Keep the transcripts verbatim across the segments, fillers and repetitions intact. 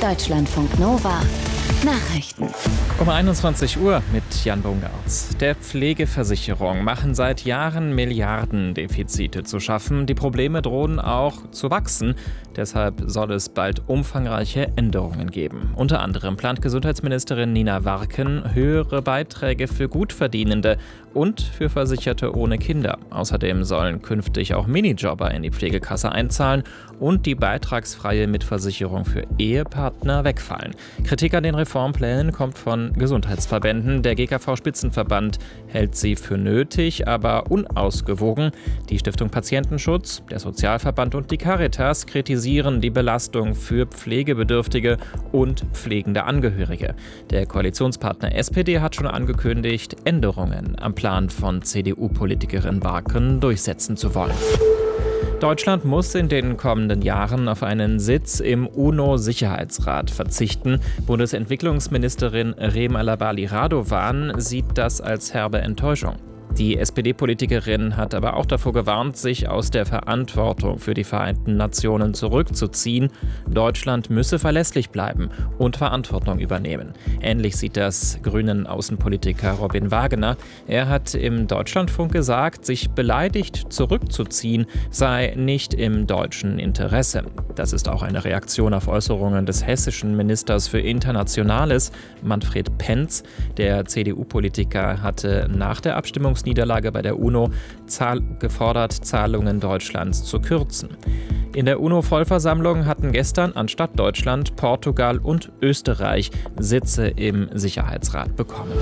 Deutschlandfunk Nova Nachrichten. Um einundzwanzig Uhr mit Jan Bungartz. Der Pflegeversicherung machen seit Jahren Milliardendefizite zu schaffen. Die Probleme drohen auch zu wachsen. Deshalb soll es bald umfangreiche Änderungen geben. Unter anderem plant Gesundheitsministerin Nina Warken höhere Beiträge für Gutverdienende und für Versicherte ohne Kinder. Außerdem sollen künftig auch Minijobber in die Pflegekasse einzahlen und die beitragsfreie Mitversicherung für Ehepartner wegfallen. Kritik an den Reformplänen kommt von Gesundheitsverbänden. Der G K V-Spitzenverband hält sie für nötig, aber unausgewogen. Die Stiftung Patientenschutz, der Sozialverband und die Caritas kritisieren die Belastung für Pflegebedürftige und pflegende Angehörige. Der Koalitionspartner S P D hat schon angekündigt, Änderungen am Plan von C D U-Politikerin Warken durchsetzen zu wollen. Deutschland muss in den kommenden Jahren auf einen Sitz im UNO-Sicherheitsrat verzichten. Bundesentwicklungsministerin Rem Alabali Radovan sieht das als herbe Enttäuschung. Die S P D-Politikerin hat aber auch davor gewarnt, sich aus der Verantwortung für die Vereinten Nationen zurückzuziehen. Deutschland müsse verlässlich bleiben und Verantwortung übernehmen. Ähnlich sieht das grünen Außenpolitiker Robin Wagener. Er hat im Deutschlandfunk gesagt, sich beleidigt zurückzuziehen sei nicht im deutschen Interesse. Das ist auch eine Reaktion auf Äußerungen des hessischen Ministers für Internationales, Manfred Penz. Der C D U-Politiker hatte nach der Abstimmung Niederlage bei der UNO zahl- gefordert, Zahlungen Deutschlands zu kürzen. In der UNO-Vollversammlung hatten gestern anstatt Deutschland Portugal und Österreich Sitze im Sicherheitsrat bekommen.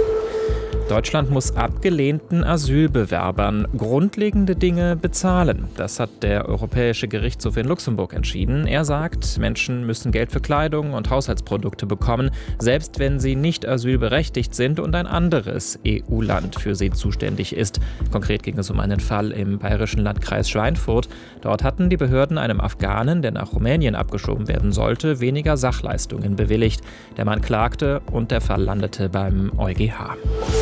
Deutschland muss abgelehnten Asylbewerbern grundlegende Dinge bezahlen. Das hat der Europäische Gerichtshof in Luxemburg entschieden. Er sagt, Menschen müssen Geld für Kleidung und Haushaltsprodukte bekommen, selbst wenn sie nicht asylberechtigt sind und ein anderes E U-Land für sie zuständig ist. Konkret ging es um einen Fall im bayerischen Landkreis Schweinfurt. Dort hatten die Behörden einem Afghanen, der nach Rumänien abgeschoben werden sollte, weniger Sachleistungen bewilligt. Der Mann klagte und der Fall landete beim EuGH.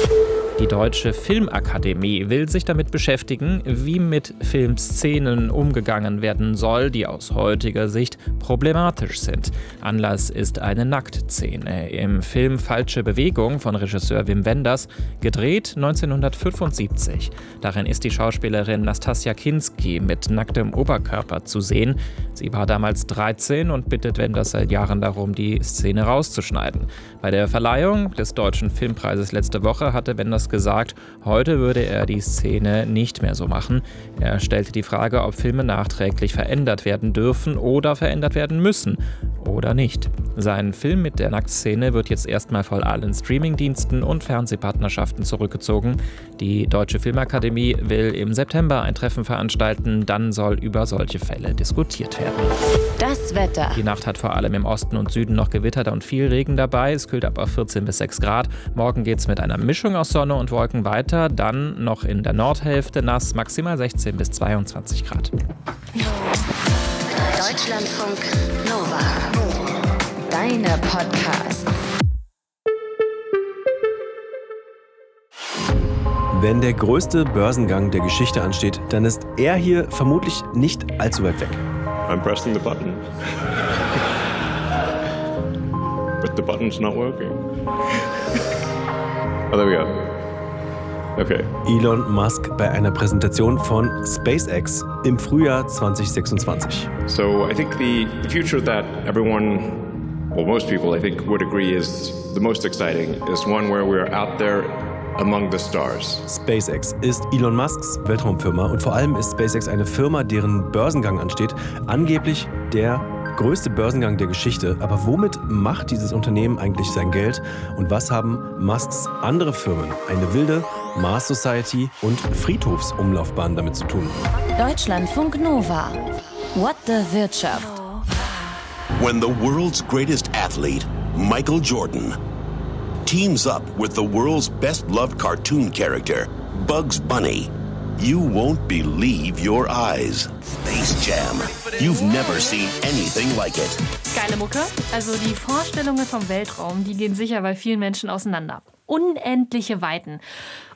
Die Deutsche Filmakademie will sich damit beschäftigen, wie mit Filmszenen umgegangen werden soll, die aus heutiger Sicht problematisch sind. Anlass ist eine Nacktszene im Film Falsche Bewegung von Regisseur Wim Wenders, gedreht neunzehnhundertfünfundsiebzig. Darin ist die Schauspielerin Nastassja Kinski mit nacktem Oberkörper zu sehen. Sie war damals dreizehn und bittet Wenders seit Jahren darum, die Szene rauszuschneiden. Bei der Verleihung des Deutschen Filmpreises letzte Woche hatte Wenders gesagt, heute würde er die Szene nicht mehr so machen. Er stellte die Frage, ob Filme nachträglich verändert werden dürfen oder verändert werden müssen oder nicht. Sein Film mit der Nacktszene wird jetzt erstmal von allen Streamingdiensten und Fernsehpartnerschaften zurückgezogen. Die Deutsche Filmakademie will im September ein Treffen veranstalten, dann soll über solche Fälle diskutiert werden. Das Wetter. Die Nacht hat vor allem im Osten und Süden noch Gewitter und viel Regen dabei. Es kühlt ab auf vierzehn bis sechs Grad. Morgen geht es mit einer Mischung aus Sonne und Wolken weiter. Dann noch in der Nordhälfte nass, maximal sechzehn bis zweiundzwanzig Grad. Deutschlandfunk Nova. Deine Podcasts. Wenn der größte Börsengang der Geschichte ansteht, dann ist er hier vermutlich nicht allzu weit weg. I'm pressing the button. But the button's not working. Oh, there we go. Okay. Elon Musk bei einer Präsentation von SpaceX im Frühjahr zwanzig sechsundzwanzig. So I think the, the future that everyone, well, most people I think would agree is the most exciting is one where we're out there among the stars. SpaceX ist Elon Musks Weltraumfirma und vor allem ist SpaceX eine Firma, deren Börsengang ansteht. Angeblich der größte Börsengang der Geschichte. Aber womit macht dieses Unternehmen eigentlich sein Geld? Und was haben Musks andere Firmen, eine wilde Mars Society und Friedhofsumlaufbahn damit zu tun? Deutschlandfunk Nova. What the Wirtschaft. When the world's greatest athlete, Michael Jordan, teams up with the world's best-loved cartoon character, Bugs Bunny, you won't believe your eyes. Space Jam. You've never seen anything like it. Geile Mucke. Also die Vorstellungen vom Weltraum, die gehen sicher bei vielen Menschen auseinander. Unendliche Weiten.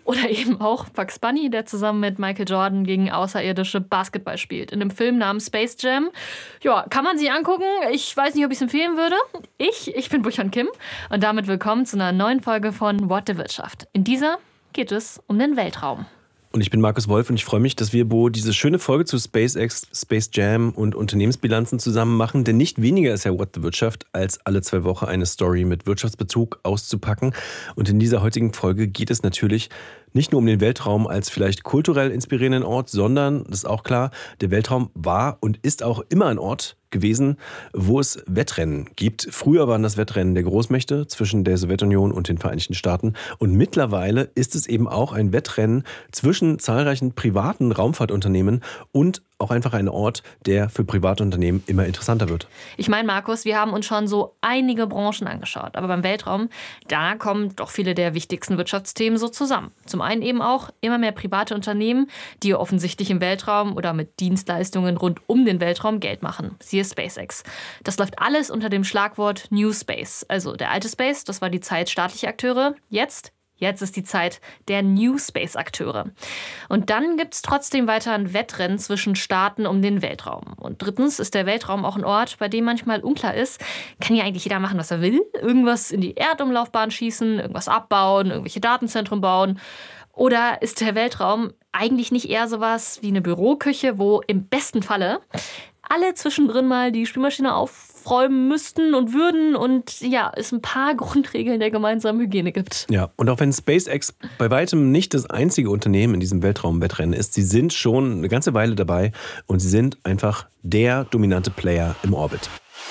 Oder eben auch Bugs Bunny, der zusammen mit Michael Jordan gegen Außerirdische Basketball spielt. In einem Film namens Space Jam. Ja, kann man sich angucken. Ich weiß nicht, ob ich es empfehlen würde. Ich, ich bin Buchan Kim und damit willkommen zu einer neuen Folge von What the Wirtschaft. In dieser geht es um den Weltraum. Und ich bin Markus Wolf und ich freue mich, dass wir, Bo, diese schöne Folge zu SpaceX, Space Jam und Unternehmensbilanzen zusammen machen. Denn nicht weniger ist ja What the Wirtschaft, als alle zwei Wochen eine Story mit Wirtschaftsbezug auszupacken. Und in dieser heutigen Folge geht es natürlich nicht nur um den Weltraum als vielleicht kulturell inspirierenden Ort, sondern, das ist auch klar, der Weltraum war und ist auch immer ein Ort gewesen, wo es Wettrennen gibt. Früher waren das Wettrennen der Großmächte zwischen der Sowjetunion und den Vereinigten Staaten. Und mittlerweile ist es eben auch ein Wettrennen zwischen zahlreichen privaten Raumfahrtunternehmen und auch einfach ein Ort, der für private Unternehmen immer interessanter wird. Ich meine, Markus, wir haben uns schon so einige Branchen angeschaut. Aber beim Weltraum, da kommen doch viele der wichtigsten Wirtschaftsthemen so zusammen. Zum einen eben auch immer mehr private Unternehmen, die offensichtlich im Weltraum oder mit Dienstleistungen rund um den Weltraum Geld machen. Siehe SpaceX. Das läuft alles unter dem Schlagwort New Space. Also der alte Space, das war die Zeit staatlicher Akteure. Jetzt Jetzt ist die Zeit der New Space-Akteure. Und dann gibt es trotzdem weiter ein Wettrennen zwischen Staaten um den Weltraum. Und drittens ist der Weltraum auch ein Ort, bei dem manchmal unklar ist, kann ja eigentlich jeder machen, was er will? Irgendwas in die Erdumlaufbahn schießen, irgendwas abbauen, irgendwelche Datenzentren bauen? Oder ist der Weltraum eigentlich nicht eher sowas wie eine Büroküche, wo im besten Falle alle zwischendrin mal die Spülmaschine aufräumen müssten und würden und ja, es ein paar Grundregeln der gemeinsamen Hygiene gibt. Ja, und auch wenn SpaceX bei weitem nicht das einzige Unternehmen in diesem Weltraumwettrennen ist, sie sind schon eine ganze Weile dabei und sie sind einfach der dominante Player im Orbit.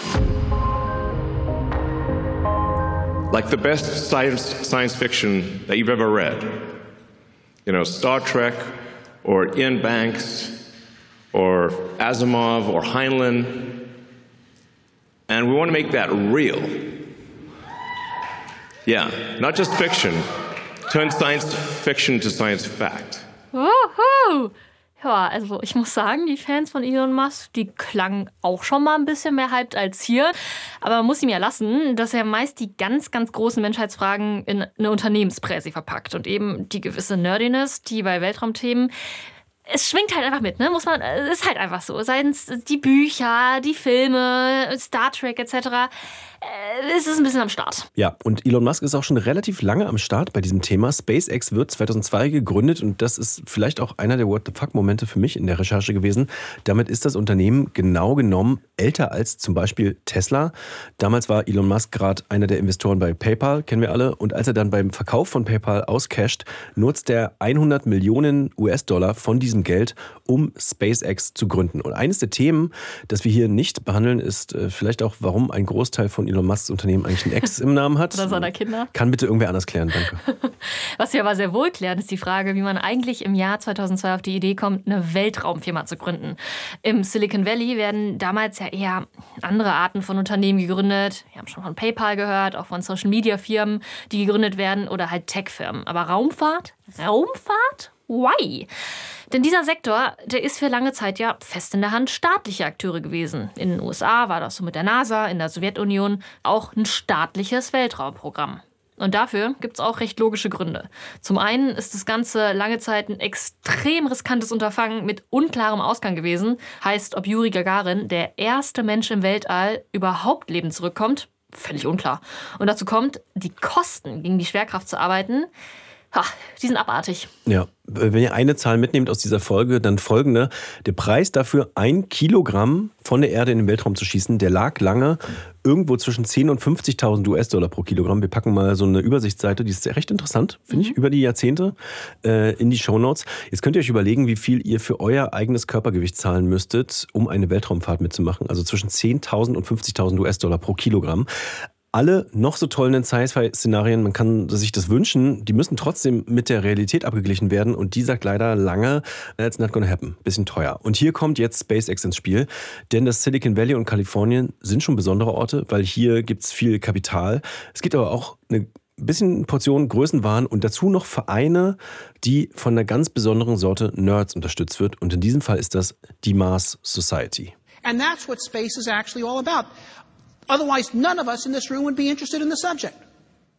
Like the best science, science fiction that you've ever read. You know, Star Trek or Ian Banks or Asimov or Heinlein, and we want to make that real. Yeah, not just fiction. Turn science fiction to science fact. Wuhu! Ja, also ich muss sagen, die Fans von Elon Musk, die klangen auch schon mal ein bisschen mehr hyped als hier. Aber man muss ihm ja lassen, dass er meist die ganz, ganz großen Menschheitsfragen in eine Unternehmenspräsi verpackt. Und eben die gewisse Nerdiness, die bei Weltraumthemen, es schwingt halt einfach mit, ne? Muss man, es ist halt einfach so. Seien es die Bücher, die Filme, Star Trek et cetera. Es ist ein bisschen am Start. Ja, und Elon Musk ist auch schon relativ lange am Start bei diesem Thema. SpaceX wird zweitausendzwei gegründet und das ist vielleicht auch einer der What the fuck-Momente für mich in der Recherche gewesen. Damit ist das Unternehmen genau genommen älter als zum Beispiel Tesla. Damals war Elon Musk gerade einer der Investoren bei PayPal, kennen wir alle. Und als er dann beim Verkauf von PayPal auscasht, nutzt er hundert Millionen U S-Dollar von diesem Geld, um SpaceX zu gründen. Und eines der Themen, das wir hier nicht behandeln, ist äh, vielleicht auch, warum ein Großteil von Elon Musks Unternehmen eigentlich ein Ex im Namen hat. Oder seiner Kinder. Kann bitte irgendwer anders klären, danke. Was wir aber sehr wohl klären, ist die Frage, wie man eigentlich im Jahr zweitausendzwei auf die Idee kommt, eine Weltraumfirma zu gründen. Im Silicon Valley werden damals ja eher andere Arten von Unternehmen gegründet. Wir haben schon von PayPal gehört, auch von Social-Media-Firmen, die gegründet werden oder halt Tech-Firmen. Aber Raumfahrt? Raumfahrt? Why? Denn dieser Sektor, der ist für lange Zeit ja fest in der Hand staatlicher Akteure gewesen. In den U S A war das so mit der NASA, in der Sowjetunion auch ein staatliches Weltraumprogramm. Und dafür gibt es auch recht logische Gründe. Zum einen ist das Ganze lange Zeit ein extrem riskantes Unterfangen mit unklarem Ausgang gewesen. Heißt, ob Juri Gagarin, der erste Mensch im Weltall, überhaupt lebend zurückkommt, völlig unklar. Und dazu kommt, die Kosten, gegen die Schwerkraft zu arbeiten, ha, die sind abartig. Ja, wenn ihr eine Zahl mitnehmt aus dieser Folge, dann folgende. Der Preis dafür, ein Kilogramm von der Erde in den Weltraum zu schießen, der lag lange irgendwo zwischen zehntausend und fünfzigtausend U S-Dollar pro Kilogramm. Wir packen mal so eine Übersichtsseite, die ist recht interessant, finde ich, über die Jahrzehnte äh, in die Shownotes. Jetzt könnt ihr euch überlegen, wie viel ihr für euer eigenes Körpergewicht zahlen müsstet, um eine Weltraumfahrt mitzumachen. Also zwischen zehntausend und fünfzigtausend U S-Dollar pro Kilogramm. Alle noch so tollen Sci-Fi-Szenarien, man kann sich das wünschen, die müssen trotzdem mit der Realität abgeglichen werden und die sagt leider lange, that's not gonna happen, bisschen teuer. Und hier kommt jetzt SpaceX ins Spiel, denn das Silicon Valley und Kalifornien sind schon besondere Orte, weil hier gibt's viel Kapital. Es gibt aber auch eine bisschen Portion Größenwahn und dazu noch Vereine, die von einer ganz besonderen Sorte Nerds unterstützt wird und in diesem Fall ist das die Mars Society. And that's what space is actually all about. Otherwise, none of us in this room would be interested in the subject.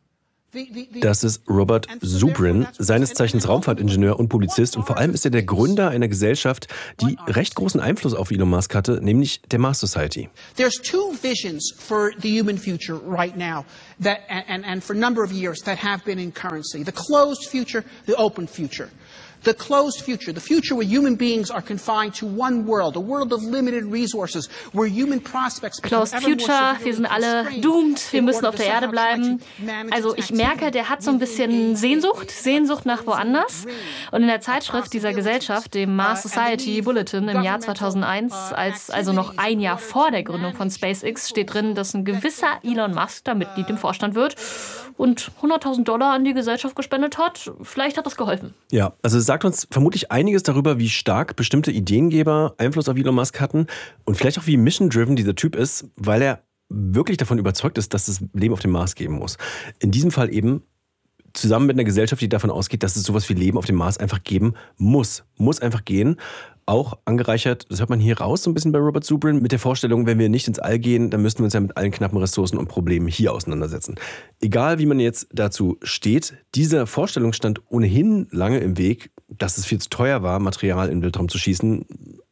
Das ist Robert Zubrin, seines Zeichens Raumfahrtingenieur und Publizist. Und vor allem ist er der Gründer einer Gesellschaft, die recht großen Einfluss auf Elon Musk hatte, nämlich der Mars Society. There's two visions for the human future right now, that and and for a number of years that have been in currency: the closed future, the open future. The closed future, the future where human beings are confined to one world, a world of limited resources, where human prospects become Closed ever more Future, severely wir sind alle constrained doomed, wir in müssen order auf der to Erde somehow try bleiben. to manage Also its ich merke, der hat so ein bisschen Sehnsucht, Sehnsucht nach woanders. Und in der Zeitschrift dieser Gesellschaft, dem Mars Society Bulletin im Jahr zweitausendeins, als also noch ein Jahr vor der Gründung von SpaceX, steht drin, dass ein gewisser Elon Musk da Mitglied im Vorstand wird und hunderttausend Dollar an die Gesellschaft gespendet hat. Vielleicht hat das geholfen. Ja, also es sagt uns vermutlich einiges darüber, wie stark bestimmte Ideengeber Einfluss auf Elon Musk hatten und vielleicht auch wie mission-driven dieser Typ ist, weil er wirklich davon überzeugt ist, dass es Leben auf dem Mars geben muss. In diesem Fall eben zusammen mit einer Gesellschaft, die davon ausgeht, dass es sowas wie Leben auf dem Mars einfach geben muss. Muss einfach gehen. Auch angereichert, das hört man hier raus, so ein bisschen bei Robert Zubrin, mit der Vorstellung, wenn wir nicht ins All gehen, dann müssten wir uns ja mit allen knappen Ressourcen und Problemen hier auseinandersetzen. Egal, wie man jetzt dazu steht, dieser Vorstellung stand ohnehin lange im Weg, dass es viel zu teuer war, Material in den Weltraum zu schießen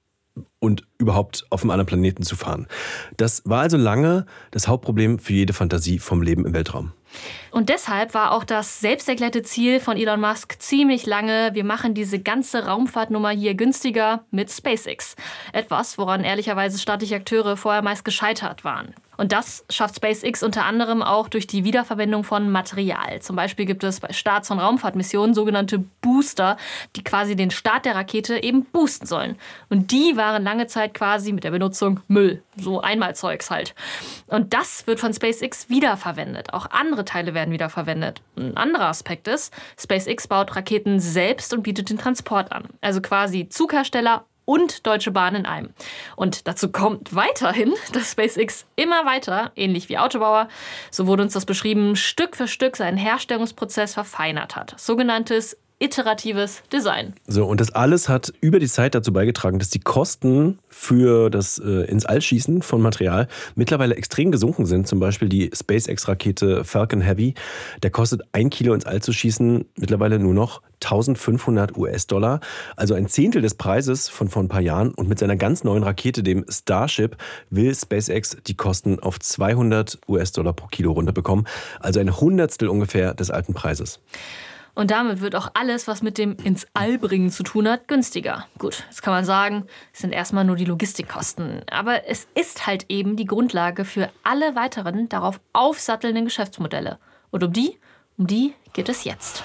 und überhaupt auf einem anderen Planeten zu fahren. Das war also lange das Hauptproblem für jede Fantasie vom Leben im Weltraum. Und deshalb war auch das selbsterklärte Ziel von Elon Musk ziemlich lange: Wir machen diese ganze Raumfahrtnummer hier günstiger mit SpaceX. Etwas, woran ehrlicherweise staatliche Akteure vorher meist gescheitert waren. Und das schafft SpaceX unter anderem auch durch die Wiederverwendung von Material. Zum Beispiel gibt es bei Starts von Raumfahrtmissionen sogenannte Booster, die quasi den Start der Rakete eben boosten sollen. Und die waren lange Zeit quasi mit der Benutzung Müll. So Einmalzeugs halt. Und das wird von SpaceX wiederverwendet. Auch andere Teile werden wiederverwendet. Ein anderer Aspekt ist, SpaceX baut Raketen selbst und bietet den Transport an. Also quasi Zughersteller und Deutsche Bahn in einem. Und dazu kommt weiterhin, dass SpaceX immer weiter, ähnlich wie Autobauer, so wurde uns das beschrieben, Stück für Stück seinen Herstellungsprozess verfeinert hat. Sogenanntes iteratives Design. So, und das alles hat über die Zeit dazu beigetragen, dass die Kosten für das äh, ins All schießen von Material mittlerweile extrem gesunken sind. Zum Beispiel die SpaceX-Rakete Falcon Heavy. Der kostet ein Kilo ins All zu schießen mittlerweile nur noch eintausendfünfhundert US-Dollar. Also ein Zehntel des Preises von vor ein paar Jahren. Und mit seiner ganz neuen Rakete, dem Starship, will SpaceX die Kosten auf zweihundert US-Dollar pro Kilo runterbekommen. Also ein Hundertstel ungefähr des alten Preises. Und damit wird auch alles, was mit dem ins All bringen zu tun hat, günstiger. Gut, jetzt kann man sagen, es sind erstmal nur die Logistikkosten. Aber es ist halt eben die Grundlage für alle weiteren darauf aufsattelnden Geschäftsmodelle. Und um die, um die geht es jetzt.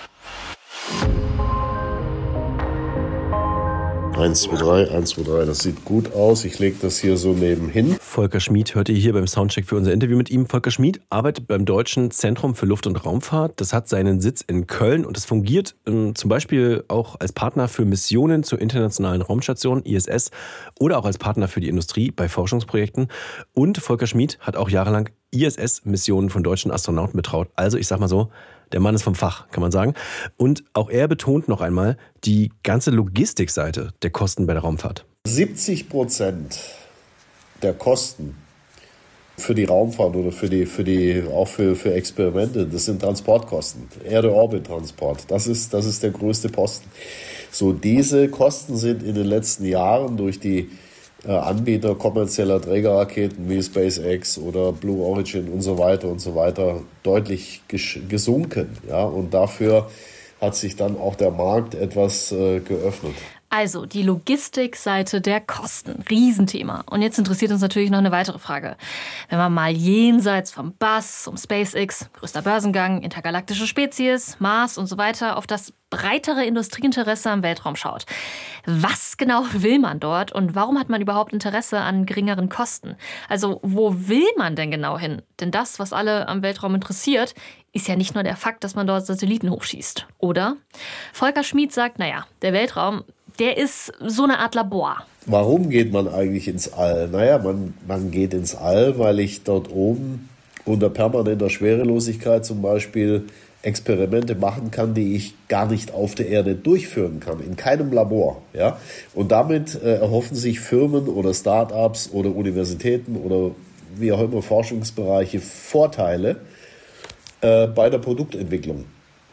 eins, zwei, drei, eins, zwei, drei. Das sieht gut aus. Ich lege das hier so nebenhin. Volker Schmid hört ihr hier beim Soundcheck für unser Interview mit ihm. Volker Schmid arbeitet beim Deutschen Zentrum für Luft- und Raumfahrt. Das hat seinen Sitz in Köln und es fungiert ähm, zum Beispiel auch als Partner für Missionen zur Internationalen Raumstation I S S oder auch als Partner für die Industrie bei Forschungsprojekten. Und Volker Schmid hat auch jahrelang I S S-Missionen von deutschen Astronauten betraut. Also ich sag mal so, der Mann ist vom Fach, kann man sagen. Und auch er betont noch einmal die ganze Logistikseite der Kosten bei der Raumfahrt. siebzig Prozent der Kosten für die Raumfahrt oder für die, für die, auch für, für Experimente, das sind Transportkosten. Erde-Orbit-Transport, das ist, das ist der größte Posten. So, diese Kosten sind in den letzten Jahren durch die Anbieter kommerzieller Trägerraketen wie SpaceX oder Blue Origin und so weiter und so weiter deutlich gesunken. Ja? Und dafür hat sich dann auch der Markt etwas äh, geöffnet. Also die Logistikseite der Kosten, Riesenthema. Und jetzt interessiert uns natürlich noch eine weitere Frage. Wenn man mal jenseits vom B A S, um SpaceX, größter Börsengang, intergalaktische Spezies, Mars und so weiter, auf das breitere Industrieinteresse am Weltraum schaut. Was genau will man dort und warum hat man überhaupt Interesse an geringeren Kosten? Also wo will man denn genau hin? Denn das, was alle am Weltraum interessiert, ist ja nicht nur der Fakt, dass man dort Satelliten hochschießt, oder? Volker Schmid sagt, naja, der Weltraum, der ist so eine Art Labor. Warum geht man eigentlich ins All? Naja, man, man geht ins All, weil ich dort oben unter permanenter Schwerelosigkeit zum Beispiel Experimente machen kann, die ich gar nicht auf der Erde durchführen kann, in keinem Labor. Ja? Und damit äh, erhoffen sich Firmen oder Start-ups oder Universitäten oder wie auch immer Forschungsbereiche Vorteile, äh, bei der Produktentwicklung.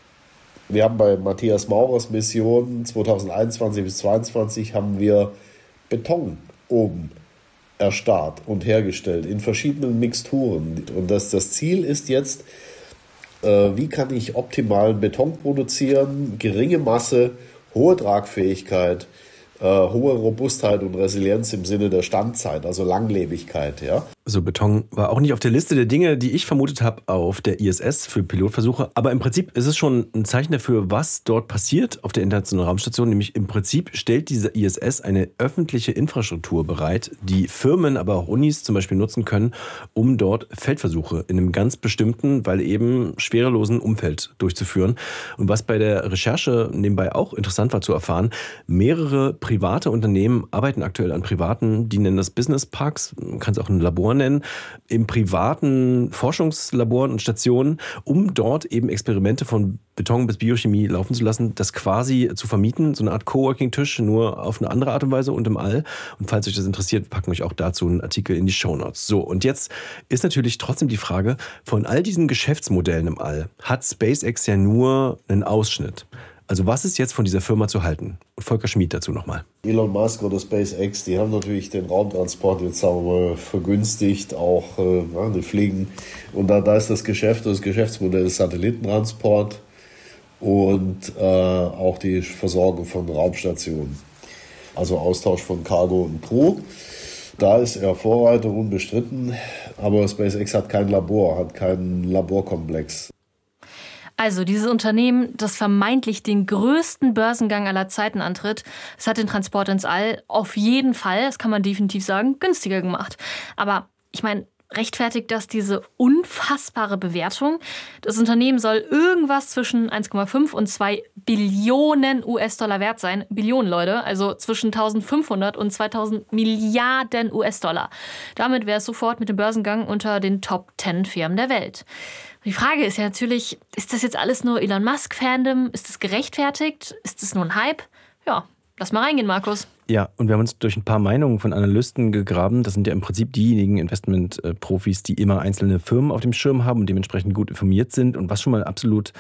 Wir haben bei Matthias Maurers Mission zweitausendeinundzwanzig bis zweitausendzweiundzwanzig haben wir Beton oben erstarrt und hergestellt in verschiedenen Mixturen. Und das, das Ziel ist jetzt, äh, wie kann ich optimalen Beton produzieren, geringe Masse, hohe Tragfähigkeit, äh, hohe Robustheit und Resilienz im Sinne der Standzeit, also Langlebigkeit. Ja? So, Beton war auch nicht auf der Liste der Dinge, die ich vermutet habe auf der I S S für Pilotversuche. Aber im Prinzip ist es schon ein Zeichen dafür, was dort passiert auf der Internationalen Raumstation. Nämlich im Prinzip stellt diese I S S eine öffentliche Infrastruktur bereit, die Firmen, aber auch Unis zum Beispiel nutzen können, um dort Feldversuche in einem ganz bestimmten, weil eben schwerelosen Umfeld durchzuführen. Und was bei der Recherche nebenbei auch interessant war zu erfahren, mehrere private Unternehmen arbeiten aktuell an privaten, die nennen das Business Parks, man kann es auch ein Labor nennen, in privaten Forschungslaboren und Stationen, um dort eben Experimente von Beton bis Biochemie laufen zu lassen, das quasi zu vermieten, so eine Art Coworking-Tisch, nur auf eine andere Art und Weise und im All. Und falls euch das interessiert, packen wir euch auch dazu einen Artikel in die Shownotes. So, und jetzt ist natürlich trotzdem die Frage, von all diesen Geschäftsmodellen im All hat SpaceX ja nur einen Ausschnitt. Also was ist jetzt von dieser Firma zu halten? Und Volker Schmid dazu nochmal. Elon Musk oder SpaceX, die haben natürlich den Raumtransport jetzt sagen wir mal vergünstigt, auch äh, ja, die fliegen. Und da, da ist das Geschäft, das Geschäftsmodell Satellitentransport und äh, auch die Versorgung von Raumstationen. Also Austausch von Cargo und Crew. Da ist er Vorreiter, unbestritten. Aber SpaceX hat kein Labor, hat keinen Laborkomplex. Also dieses Unternehmen, das vermeintlich den größten Börsengang aller Zeiten antritt, es hat den Transport ins All auf jeden Fall, das kann man definitiv sagen, günstiger gemacht. Aber ich meine, rechtfertigt das diese unfassbare Bewertung? Das Unternehmen soll irgendwas zwischen eins Komma fünf und zwei Billionen U S-Dollar wert sein. Billionen, Leute, also zwischen eintausendfünfhundert und zweitausend Milliarden U S-Dollar. Damit wäre es sofort mit dem Börsengang unter den Top zehn Firmen der Welt. Die Frage ist ja natürlich, ist das jetzt alles nur Elon Musk-Fandom? Ist das gerechtfertigt? Ist das nur ein Hype? Ja, lass mal reingehen, Markus. Ja, und wir haben uns durch ein paar Meinungen von Analysten gegraben. Das sind ja im Prinzip diejenigen Investment-Profis, die immer einzelne Firmen auf dem Schirm haben und dementsprechend gut informiert sind. Und was schon mal absolut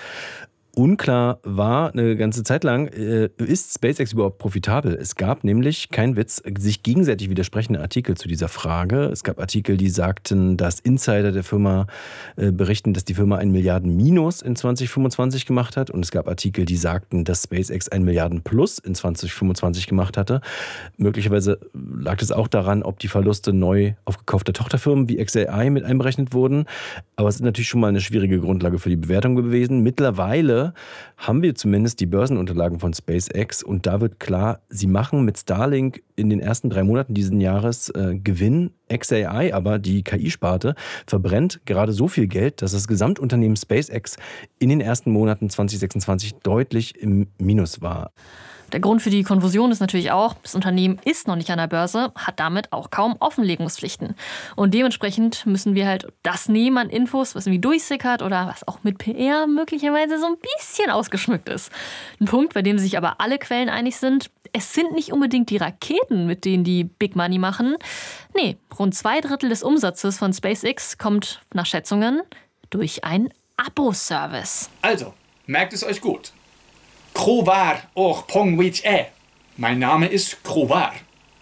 unklar war eine ganze Zeit lang, ist SpaceX überhaupt profitabel? Es gab nämlich, kein Witz, sich gegenseitig widersprechende Artikel zu dieser Frage. Es gab Artikel, die sagten, dass Insider der Firma berichten, dass die Firma ein Milliarden Minus in zwanzig fünfundzwanzig gemacht hat. Und es gab Artikel, die sagten, dass SpaceX ein Milliarden Plus in zwanzig fünfundzwanzig gemacht hatte. Möglicherweise lag es auch daran, ob die Verluste neu aufgekaufter Tochterfirmen wie X A I mit einberechnet wurden. Aber es ist natürlich schon mal eine schwierige Grundlage für die Bewertung gewesen. Mittlerweile haben wir zumindest die Börsenunterlagen von SpaceX und da wird klar, sie machen mit Starlink in den ersten drei Monaten dieses Jahres äh, Gewinn. X A I aber, die K I-Sparte, verbrennt gerade so viel Geld, dass das Gesamtunternehmen SpaceX in den ersten Monaten zwanzig sechsundzwanzig deutlich im Minus war. Der Grund für die Konfusion ist natürlich auch, das Unternehmen ist noch nicht an der Börse, hat damit auch kaum Offenlegungspflichten. Und dementsprechend müssen wir halt das nehmen an Infos, was irgendwie durchsickert oder was auch mit P R möglicherweise so ein bisschen ausgeschmückt ist. Ein Punkt, bei dem sich aber alle Quellen einig sind, es sind nicht unbedingt die Raketen, mit denen die Big Money machen. Nee, rund zwei Drittel des Umsatzes von SpaceX kommt nach Schätzungen durch einen Abo-Service. Also, merkt es euch gut. Krovar och pongwich ä. Mein Name ist Krovar.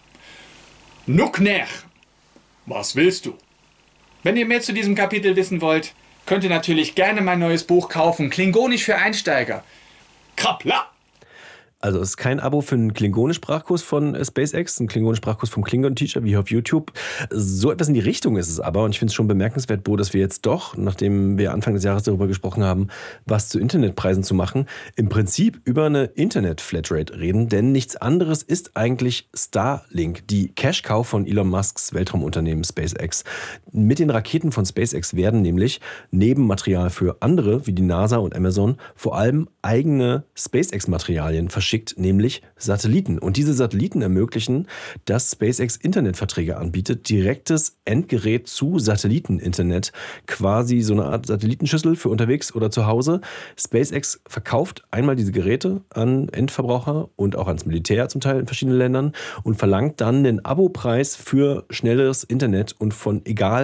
Nukner. Was willst du? Wenn ihr mehr zu diesem Kapitel wissen wollt, könnt ihr natürlich gerne mein neues Buch kaufen. Klingonisch für Einsteiger. Krapla! Also es ist kein Abo für einen Klingonisch-Sprachkurs von SpaceX, ein Klingonisch-Sprachkurs vom Klingon-Teacher wie hier auf YouTube. So etwas in die Richtung ist es aber und ich finde es schon bemerkenswert, Bo, dass wir jetzt doch, nachdem wir Anfang des Jahres darüber gesprochen haben, was zu Internetpreisen zu machen, im Prinzip über eine Internet-Flatrate reden, denn nichts anderes ist eigentlich Starlink, die Cash-Cow von Elon Musks Weltraumunternehmen SpaceX. Mit den Raketen von SpaceX werden nämlich neben Material für andere wie die NASA und Amazon vor allem eigene SpaceX-Materialien verschickt. Schickt, nämlich Satelliten. Und diese Satelliten ermöglichen, dass SpaceX Internetverträge anbietet, direktes Endgerät zu Satelliteninternet, quasi so eine Art Satellitenschüssel für unterwegs oder zu Hause. SpaceX verkauft einmal diese Geräte an Endverbraucher und auch ans Militär zum Teil in verschiedenen Ländern und verlangt dann den Abopreis für schnelleres Internet und von egal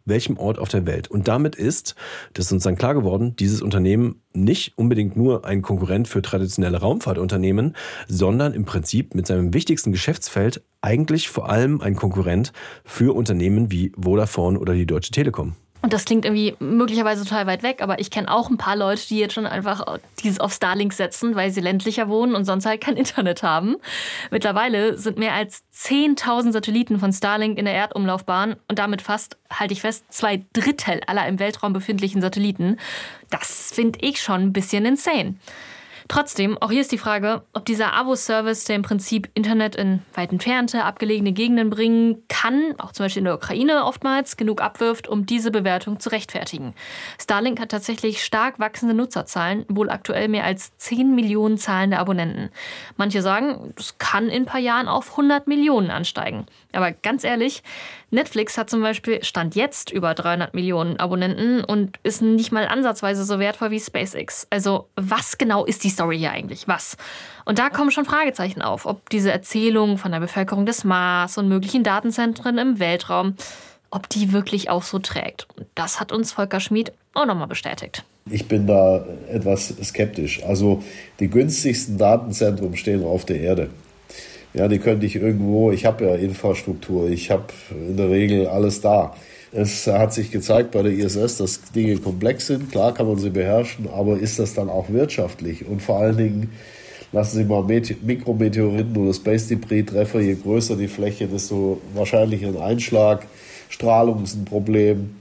welchem Ort auf der Welt. Und damit ist, das ist uns dann klar geworden, dieses Unternehmen nicht unbedingt nur ein Konkurrent für traditionelle Raumfahrtunternehmen, sondern im Prinzip mit seinem wichtigsten Geschäftsfeld eigentlich vor allem ein Konkurrent für Unternehmen wie Vodafone oder die Deutsche Telekom. Und das klingt irgendwie möglicherweise total weit weg, aber ich kenne auch ein paar Leute, die jetzt schon einfach dieses auf Starlink setzen, weil sie ländlicher wohnen und sonst halt kein Internet haben. Mittlerweile sind mehr als zehntausend Satelliten von Starlink in der Erdumlaufbahn und damit fast, halte ich fest, zwei Drittel aller im Weltraum befindlichen Satelliten. Das finde ich schon ein bisschen insane. Trotzdem, auch hier ist die Frage, ob dieser Abo-Service, der im Prinzip Internet in weit entfernte, abgelegene Gegenden bringen kann, auch zum Beispiel in der Ukraine oftmals, genug abwirft, um diese Bewertung zu rechtfertigen. Starlink hat tatsächlich stark wachsende Nutzerzahlen, wohl aktuell mehr als zehn Millionen zahlende Abonnenten. Manche sagen, das kann in ein paar Jahren auf hundert Millionen ansteigen. Aber ganz ehrlich, Netflix hat zum Beispiel Stand jetzt über dreihundert Millionen Abonnenten und ist nicht mal ansatzweise so wertvoll wie SpaceX. Also was genau ist die Story hier eigentlich? Was? Und da kommen schon Fragezeichen auf, ob diese Erzählung von der Bevölkerung des Mars und möglichen Datenzentren im Weltraum, ob die wirklich auch so trägt. Und das hat uns Volker Schmid auch nochmal bestätigt. Ich bin da etwas skeptisch. Also die günstigsten Datenzentren stehen auf der Erde. Ja, die könnte ich irgendwo, ich habe ja Infrastruktur, ich habe in der Regel alles da. Es hat sich gezeigt bei der I S S, dass Dinge komplex sind. Klar kann man sie beherrschen, aber ist das dann auch wirtschaftlich? Und vor allen Dingen lassen Sie mal Mikrometeoriten oder Space Debris treffen. Je größer die Fläche, desto wahrscheinlicher ein Einschlag. Strahlung ist ein Problem.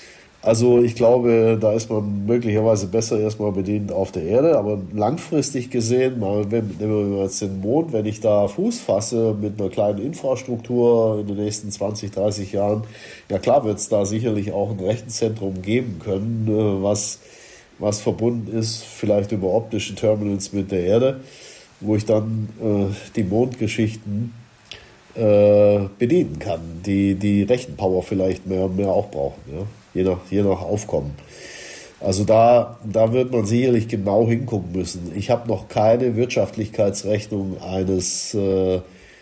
Also ich glaube, da ist man möglicherweise besser erstmal bedient auf der Erde, aber langfristig gesehen, mal, wenn, nehmen wir jetzt den Mond, wenn ich da Fuß fasse mit einer kleinen Infrastruktur in den nächsten zwanzig, dreißig Jahren, ja klar wird es da sicherlich auch ein Rechenzentrum geben können, was, was verbunden ist, vielleicht über optische Terminals mit der Erde, wo ich dann äh, die Mondgeschichten äh, bedienen kann, die die Rechenpower vielleicht mehr, mehr auch brauchen, ja. Je nach, je nach Aufkommen. Also da, da wird man sicherlich genau hingucken müssen. Ich habe noch keine Wirtschaftlichkeitsrechnung eines äh, äh,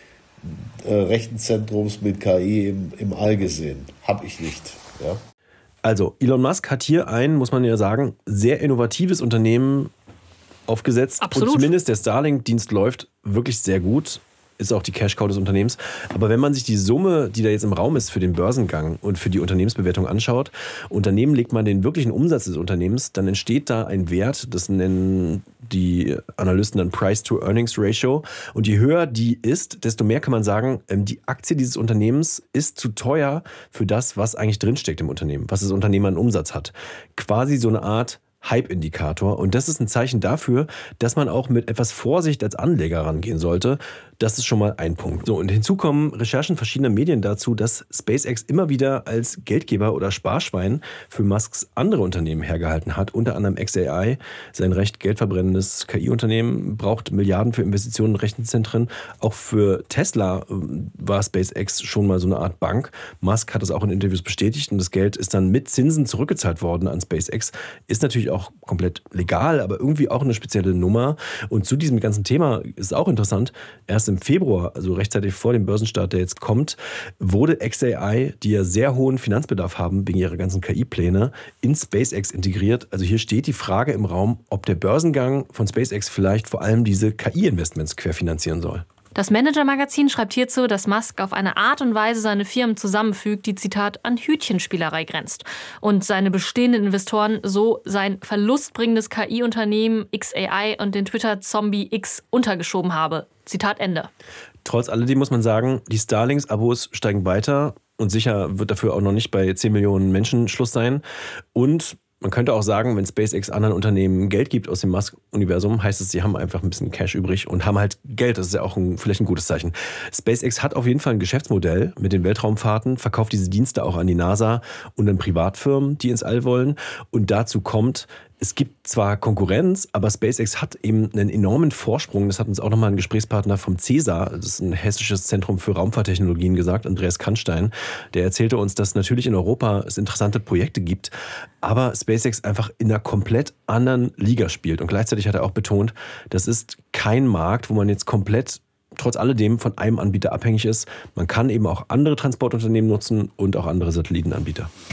Rechenzentrums mit K I im, im All gesehen. Habe ich nicht. Ja. Also Elon Musk hat hier ein, muss man ja sagen, sehr innovatives Unternehmen aufgesetzt. Absolut. Und zumindest der Starlink-Dienst läuft wirklich sehr gut. Ist auch die Cash-Cow des Unternehmens. Aber wenn man sich die Summe, die da jetzt im Raum ist für den Börsengang und für die Unternehmensbewertung anschaut, Unternehmen legt man den wirklichen Umsatz des Unternehmens, dann entsteht da ein Wert, das nennen die Analysten dann Price-to-Earnings-Ratio. Und je höher die ist, desto mehr kann man sagen, die Aktie dieses Unternehmens ist zu teuer für das, was eigentlich drinsteckt im Unternehmen, was das Unternehmen an Umsatz hat. Quasi so eine Art Hype-Indikator. Und das ist ein Zeichen dafür, dass man auch mit etwas Vorsicht als Anleger rangehen sollte. Das ist schon mal ein Punkt. So, und hinzu kommen Recherchen verschiedener Medien dazu, dass SpaceX immer wieder als Geldgeber oder Sparschwein für Musks andere Unternehmen hergehalten hat. Unter anderem X A I, sein recht geldverbrennendes K I-Unternehmen, braucht Milliarden für Investitionen in Rechenzentren. Auch für Tesla war SpaceX schon mal so eine Art Bank. Musk hat es auch in Interviews bestätigt und das Geld ist dann mit Zinsen zurückgezahlt worden an SpaceX. Ist natürlich auch komplett legal, aber irgendwie auch eine spezielle Nummer. Und zu diesem ganzen Thema ist auch interessant, erst im Februar, also rechtzeitig vor dem Börsenstart, der jetzt kommt, wurde X A I, die ja sehr hohen Finanzbedarf haben wegen ihrer ganzen K I-Pläne, in SpaceX integriert. Also hier steht die Frage im Raum, ob der Börsengang von SpaceX vielleicht vor allem diese K I-Investments querfinanzieren soll. Das Manager-Magazin schreibt hierzu, dass Musk auf eine Art und Weise seine Firmen zusammenfügt, die, Zitat, an Hütchenspielerei grenzt. Und seine bestehenden Investoren so sein verlustbringendes K I-Unternehmen X A I und den Twitter-Zombie X untergeschoben habe. Zitat Ende. Trotz alledem muss man sagen, die Starlinks-Abos steigen weiter und sicher wird dafür auch noch nicht bei zehn Millionen Menschen Schluss sein. Und man könnte auch sagen, wenn SpaceX anderen Unternehmen Geld gibt aus dem Musk-Universum, heißt es, sie haben einfach ein bisschen Cash übrig und haben halt Geld. Das ist ja auch ein, vielleicht ein gutes Zeichen. SpaceX hat auf jeden Fall ein Geschäftsmodell mit den Weltraumfahrten, verkauft diese Dienste auch an die NASA und an Privatfirmen, die ins All wollen. Und dazu kommt, es gibt zwar Konkurrenz, aber SpaceX hat eben einen enormen Vorsprung. Das hat uns auch nochmal ein Gesprächspartner vom CESA, das ist ein hessisches Zentrum für Raumfahrttechnologien, gesagt, Andreas Kannstein. Der erzählte uns, dass natürlich in Europa es interessante Projekte gibt, aber SpaceX einfach in einer komplett anderen Liga spielt. Und gleichzeitig hat er auch betont, das ist kein Markt, wo man jetzt komplett trotz alledem von einem Anbieter abhängig ist. Man kann eben auch andere Transportunternehmen nutzen und auch andere Satellitenanbieter.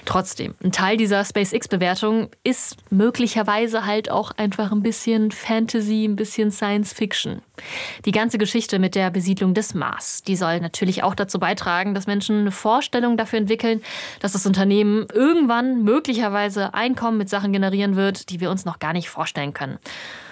Trotzdem, ein Teil dieser SpaceX-Bewertung ist möglicherweise halt auch einfach ein bisschen Fantasy, ein bisschen Science-Fiction. Die ganze Geschichte mit der Besiedlung des Mars, die soll natürlich auch dazu beitragen, dass Menschen eine Vorstellung dafür entwickeln, dass das Unternehmen irgendwann möglicherweise Einkommen mit Sachen generieren wird, die wir uns noch gar nicht vorstellen können.